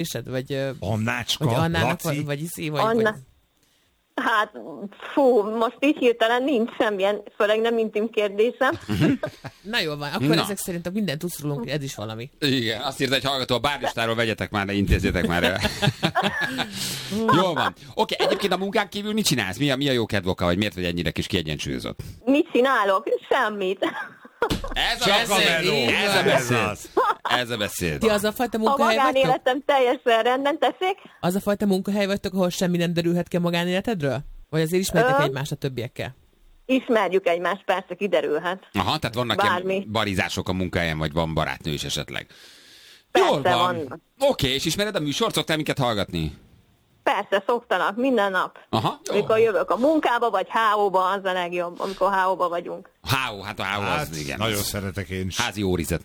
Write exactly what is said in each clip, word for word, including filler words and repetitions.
főnökésed? Vagy, Annácska, vagy Annának, Laci? vagy, vagy iszi, vagy, Anna... vagy... Hát, fú, most így hirtelen nincs semmilyen, főleg nem intim kérdésem. Na jól van, akkor Na. ezek szerint minden tudsz rólunk, ez is valami. Igen, azt írta egy hallgató, a bárlistáról vegyetek már, ne intézzétek már el. Jól van. Oké, egyébként a munkán kívül mit csinálsz? Mi a, mi a jó kedv oka, vagy miért vagy ennyire kis kiegyensúlyozott? Mit csinálok? Semmit. Ez a Csak a beszéd! meló. Ez a Ez beszéd! az. Ez a beszéd! Ti az a fajta A munkahely vagytok? magánéletem teljesen rendben, tessék? Az a fajta munkahely vagytok, ahol semmi nem derülhet ki a magánéletedről? Vagy azért ismertek Ö? egymást a többiekkel? Ismerjük egymást, persze, kiderülhet. Aha, tehát vannak Bármi. ilyen barizások a munkahelyen, vagy van barátnő is esetleg. Persze Jól van. vannak. Oké, és ismered a műsort? Szoktál minket hallgatni? Persze, szoktanak minden nap. Aha, jó. Amikor jövök a munkába, vagy há ó-ba, az a legjobb, amikor há ó-ba vagyunk. há ó, hát a há ó Hát, az, igen. nagyon az szeretek én is. házi órizet.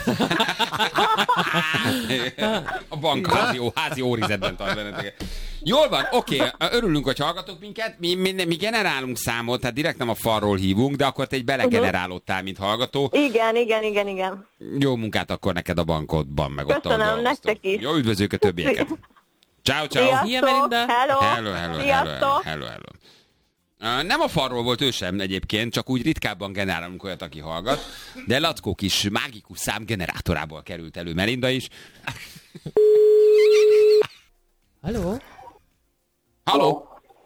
A bank házi, ó, házi órizetben tart benneteket. Jól van, oké, örülünk, hogy hallgatok minket. Mi, mi, mi generálunk számot, tehát direkt nem a falról hívunk, de akkor te egy belegenerálódtál, mint hallgató. Igen, igen, igen, igen. Jó munkát akkor neked a bankodban, meg ott Köszönöm, ahol dolgoztok. nektek is. Jó, üdvözlők a többieket. Ciao, ciao. Szia, Sziasztok, Melinda. hello, Hello, hello, hello, sziasztok. hello, hello. Uh, nem a falról volt ő sem egyébként, csak úgy ritkábban generálunk olyat, aki hallgat, de Lackó kis mágikus szám generátorából került elő Melinda is. Halló? Halló?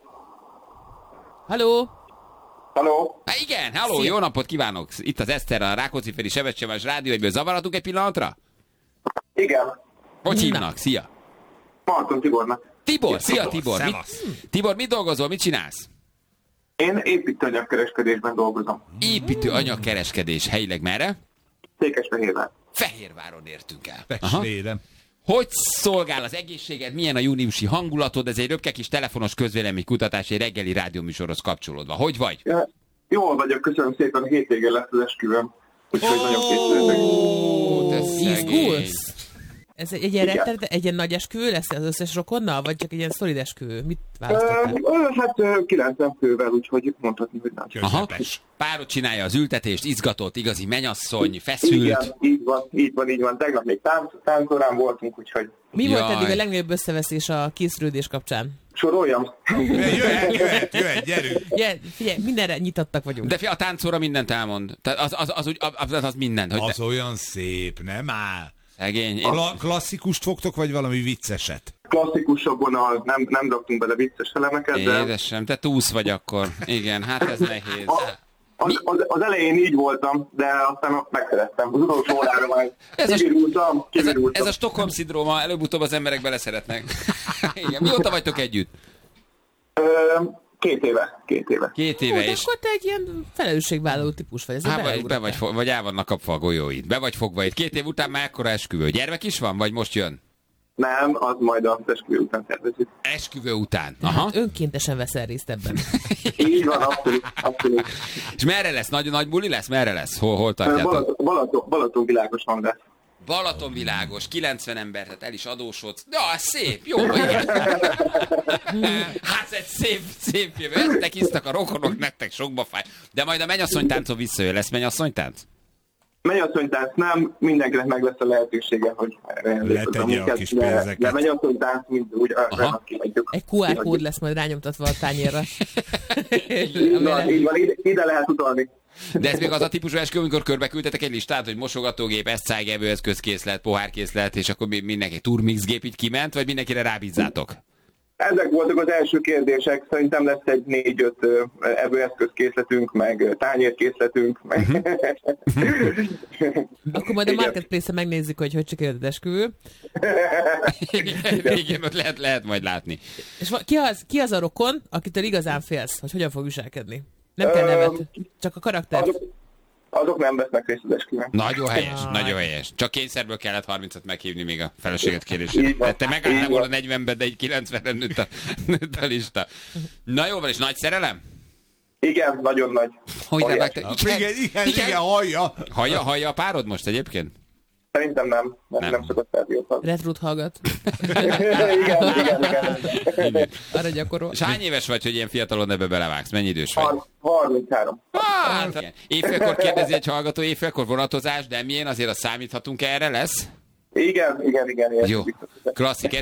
Halló? Halló? Há, igen, halló, Szia. jó napot kívánok! Itt az Eszter, a Rákóczi-Feri Sebecsemás Rádió, egyből zavarhatunk egy pillanatra? Igen. Hogy Na. hívnak? Szia! Marton Tibornak. Tibor, szia Tibor! Mit, Szevasz. Tibor, mit dolgozol, mit csinálsz? Én építőanyagkereskedésben dolgozom. Építő anyagkereskedés, helyileg merre? Székesfehérvár. Fehérváron értünk el. Aha. Pestvérem. Hogy szolgál az egészséged, milyen a júniusi hangulatod? Ez egy röpke kis telefonos közvéleménykutatás, egy reggeli rádióműsorhoz kapcsolódva. Hogy vagy? Ja, jól vagyok, köszönöm szépen, a hétvégén lesz az esküvőm. Úgyhogy nagyon készülök. Ó, te szegény. Izgulsz? Ez egy, egy ilyen, Igen. rettenet, egy ilyen nagy esküvő lesz az összes rokonnal, vagy csak egy ilyen szolid esküvő? Mit Ö, választottál? ö, hát ö, kilencven fővel, úgyhogy mondhatni, hogy nem. Aha. Közepes. Párod csinálja az ültetést, izgatott, igazi menyasszony, feszült. Igen, így van, így van, így van. Tegnap még tánc, táncorán voltunk, úgyhogy Mi volt Jaj. eddig a legnagyobb összeveszés a készülődés kapcsán? soroljam. Jöhet, jöhet, jöhet, gyerünk. Ja, figyelj, mindenre nyitottak vagyunk. De fia, a táncóra mindent elmond. Tehát az, az, az, az, az, az mindent. Hogy Az olyan szép, nem áll. szegény. Én... Kla- klasszikust fogtok, vagy valami vicceset? Klasszikusabban a, nem, nem raktunk bele vicces elemeket, de Édesem, te túsz vagy akkor. Igen, hát ez nehéz. az, az, az elején így voltam, de aztán megszerettem. Az utolsó órára már Ez a- kivirultam, Ez a, kivirultam. ez a Stockholm-szindróma, előbb-utóbb az emberek beleszeretnek. Igen. Mióta vagytok együtt? Ö, két éve, két éve. Két Ó, éve, de és... akkor te egy ilyen felelősségvállaló típus vagy. Ez Há, vagy, be vagy, fo- vagy el vannak kapva a golyóid. Be vagy fogva itt. Két év után már ekkora esküvő. Gyermek is van, vagy most jön? Nem, az majd az esküvő után tervezik. Esküvő után. Aha. Hát önkéntesen veszel részt ebben. Így van, abszolút, abszolút. És merre lesz? Nagy, nagy buli lesz? Merre lesz? Hol, hol tartjátok? Balaton, Balaton, Balaton világos hangzás. Balatonvilágos, kilencven ember, tehát el is adósodsz. Ja, szép, jó, igen. Hát ez egy szép, szép jövő. Eztek, isztak a rokonok, nektek sokba fáj. De majd a mennyasszonytáncon visszajön. Lesz mennyasszonytánc? Mennyasszonytánc nem, mindenkinek meg lesz a lehetősége, hogy Letegye a kis de, pénzeket. de mennyasszonytánc mind úgy arra kihagyjuk. Egy kú ár kód lesz majd rányomtatva a tányérra. Így van, így van, ide, ide lehet utalni. De ez még az a típusú eskü, amikor körbeküldtetek egy listát, hogy mosogatógép, eszcájgevőeszközkészlet, pohárkészlet, és akkor mi- mindenki turmixgép így kiment, vagy mindenkire rábízzátok? Ezek voltak az első kérdések, szerintem lesz egy négy-öt ö, evőeszközkészletünk, meg ö, tányérkészletünk, meg... Akkor majd a Igen. Marketplace-en megnézzük, hogy hogy sikerült az esküvő. Igen, igen, ott lehet, lehet majd látni. És va- ki az, ki az a rokon, akitől igazán félsz, hogy hogyan fog viselkedni? Nem kell nevet, csak a karakter. Azok, azok nem vesznek részt az esküvőn. Nagyon helyes, Jaj. nagyon helyes. Csak kényszerből kellett harmincat meghívni még a feleséget kérésére. Így van, Hát te így megálltál van. volna negyvenben, de egy kilencvenre nőtt a, nőtt a lista. Na jó van, és nagy szerelem? Igen, nagyon nagy. Hogy nem Óriási. vágtál? Igen, igen, igen, hallja. Hallja, hallja a párod most egyébként? Szerintem nem, nem, Nem. nem, nem szokott rádiót. Retrut hallgat. igen, igen, igen. Arra gyakorol. És hány éves vagy, hogy ilyen fiatalon ebbe belevágsz? Mennyi idős vagy? Har- harminchárom. Hát, igen. Évfélkor kérdezi egy hallgató, évfélkor vonatozás, de milyen azért azt számíthatunk erre lesz? Igen, igen, igen. igen. Jó, klasszik